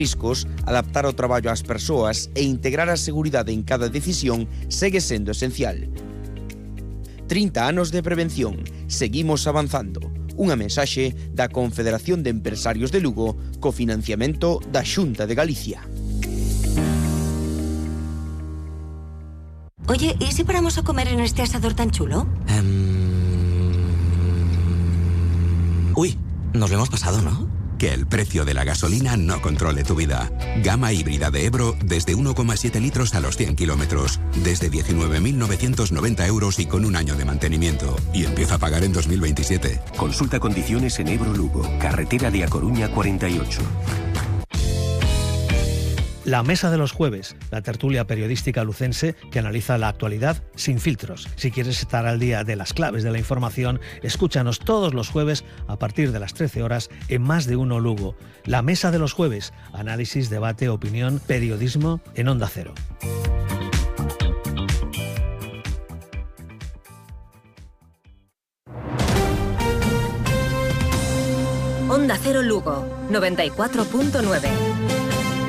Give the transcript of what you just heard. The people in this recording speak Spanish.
riscos, adaptar o traballo ás persoas e integrar a seguridade en cada decisión segue sendo esencial. 30 anos de prevención, seguimos avanzando. Unha mensaxe da Confederación de Empresarios de Lugo co financiamento da Xunta de Galicia. Oye, ¿y si paramos a comer en este asador tan chulo? Uy, nos lo hemos pasado, ¿no? Que el precio de la gasolina no controle tu vida. Gama híbrida de Ebro desde 1,7 litros a los 100 kilómetros. Desde 19.990 euros y con un año de mantenimiento. Y empieza a pagar en 2027. Consulta condiciones en Ebro Lugo, carretera de A Coruña 48. La Mesa de los Jueves, la tertulia periodística lucense que analiza la actualidad sin filtros. Si quieres estar al día de las claves de la información, escúchanos todos los jueves a partir de las 13 horas en Más de Uno Lugo. La Mesa de los Jueves, análisis, debate, opinión, periodismo en Onda Cero. Onda Cero Lugo, 94.9.